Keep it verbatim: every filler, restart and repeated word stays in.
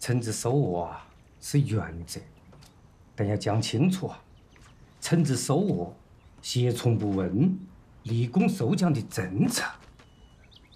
惩治手恶啊是原则，但要讲清楚啊，惩治手恶、胁从不问、立功受奖的政策。